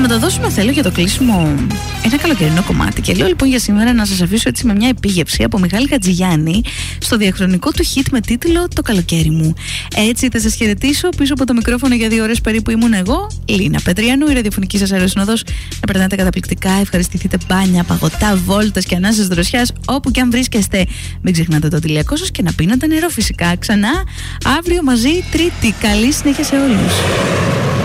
τα δώσουμε, θέλω για το κλείσιμο ένα καλοκαιρινό κομμάτι. Και λέω λοιπόν για σήμερα να σας αφήσω έτσι με μια επίγευση από Μιχάλη Χατζηγιάννη στο διαχρονικό του hit με τίτλο «Το καλοκαίρι μου». Έτσι θα σας χαιρετήσω. Πίσω από το μικρόφωνο για 2 ώρες περίπου ήμουν εγώ, Λίνα Πετριανού, η ραδιοφωνική σας αεροσυνοδός. Να περνάτε καταπληκτικά, ευχαριστηθείτε μπάνια, παγωτά, βόλτες και ανάσες δροσιάς όπου και αν βρίσκεστε. Μην ξεχνάτε το τηλιακό σας και να πίνετε νερό φυσικά. Ξανά αύριο μαζί, Τρίτη. Καλή συνέχεια σε όλους.